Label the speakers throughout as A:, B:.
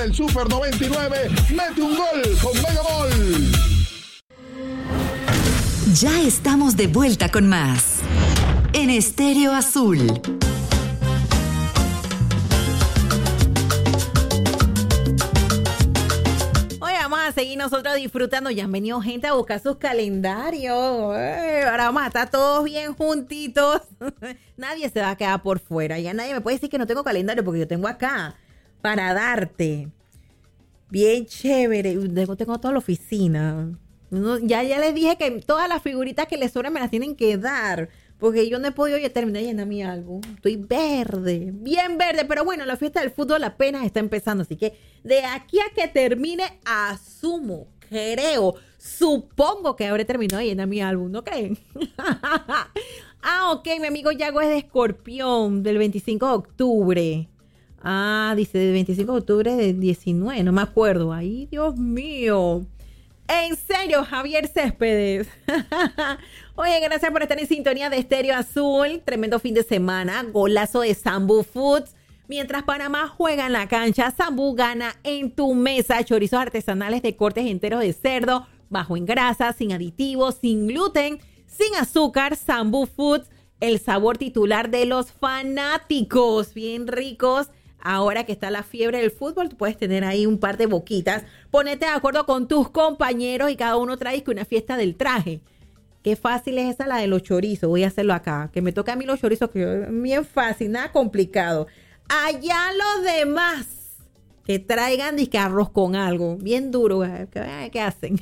A: el Super 99 mete un gol con Megagol.
B: Ya estamos de vuelta con más en Estéreo Azul.
C: Vamos a seguir nosotros disfrutando. Ya han venido gente a buscar sus calendarios. Ahora vamos a estar todos bien juntitos. Nadie se va a quedar por fuera. Ya nadie me puede decir que no tengo calendario porque yo tengo acá para darte. Bien chévere. Tengo toda la oficina. Ya les dije que todas las figuritas que les sobran me las tienen que dar. Porque yo no he podido terminar de llenar mi álbum. Estoy verde, bien verde. Pero bueno, la fiesta del fútbol apenas está empezando. Así que de aquí a que termine, asumo, creo, supongo que habré terminado de llenar mi álbum. ¿No creen? Ok, mi amigo Yago es de Escorpión, del 25 de octubre. Dice del 25 de octubre del 19, no me acuerdo. Ay, Dios mío. En serio, Javier Céspedes. Oye, gracias por estar en sintonía de Estéreo Azul. Tremendo fin de semana. Golazo de Sambu Foods. Mientras Panamá juega en la cancha, Sambu gana en tu mesa. Chorizos artesanales de cortes enteros de cerdo, bajo en grasa, sin aditivos, sin gluten, sin azúcar. Sambu Foods, el sabor titular de los fanáticos. Bien ricos. Ahora que está la fiebre del fútbol, tú puedes tener ahí un par de boquitas. Ponete de acuerdo con tus compañeros y cada uno trae que una fiesta del traje. Qué fácil es esa, la de los chorizos. Voy a hacerlo acá. Que me toque a mí los chorizos, que bien fácil, nada complicado. Allá los demás, que traigan disque arroz con algo. Bien duro. ¿Qué hacen?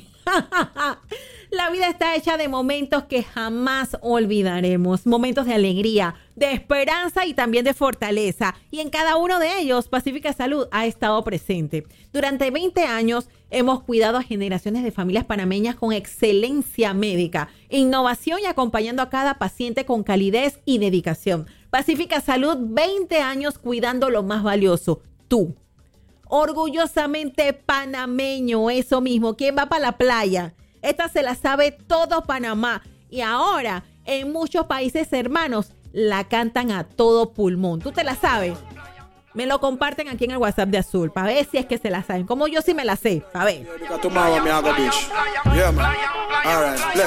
C: La vida está hecha de momentos que jamás olvidaremos. Momentos de alegría, de esperanza y también de fortaleza. Y en cada uno de ellos, Pacífica Salud ha estado presente. Durante 20 años hemos cuidado a generaciones de familias panameñas con excelencia médica, innovación y acompañando a cada paciente con calidez y dedicación. Pacífica Salud, 20 años cuidando lo más valioso, tú. Orgullosamente panameño, eso mismo. ¿Quién va para la playa? Esta se la sabe todo Panamá. Y ahora, en muchos países hermanos, la cantan a todo pulmón. ¿Tú te la sabes? Me lo comparten aquí en el WhatsApp de Azul, para ver si es que se la saben. Como yo sí me la sé, a ver.